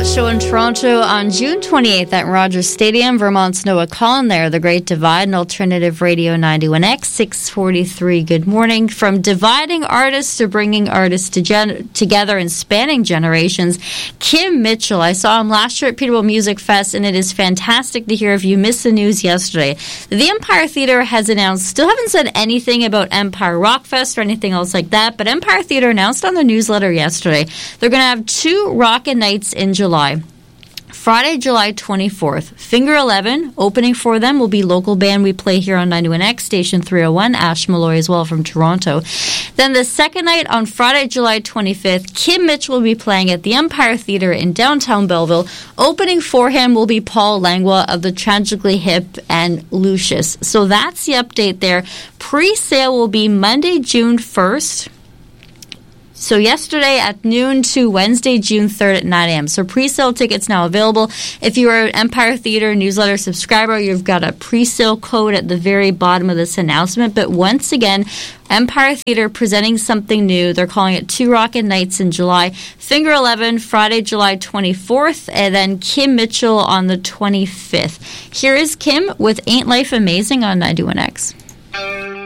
last show in Toronto on June 28th at Rogers Stadium. Vermont's Noah Collin there, The Great Divide, and Alternative Radio 91X, 643. Good morning. From dividing artists to bringing artists together and spanning generations, Kim Mitchell. I saw him last year at Peterborough Music Fest, and it is fantastic to hear. If you missed the news yesterday, the Empire Theatre has announced, still haven't said anything about Empire Rock Fest or anything else like that, but Empire Theatre announced on their newsletter yesterday they're going to have 2 Rockin' Nights in July. Friday, July 24th, Finger 11, opening for them will be local band we play here on 91X, Station 301, Ash Malloy as well from Toronto. Then the second night on Friday, July 25th, Kim Mitchell will be playing at the Empire Theatre in downtown Belleville. Opening for him will be Paul Langlois of the Tragically Hip and Lucius. So that's the update there. Pre-sale will be Monday, June 1st. So yesterday at noon to Wednesday, June 3rd at 9 a.m. So pre-sale tickets now available. If you are an Empire Theatre newsletter subscriber, you've got a pre-sale code at the very bottom of this announcement. But once again, Empire Theatre presenting something new. They're calling it 2 Rockin' Nights in July. Finger 11, Friday, July 24th, and then Kim Mitchell on the 25th. Here is Kim with Ain't Life Amazing on 91X.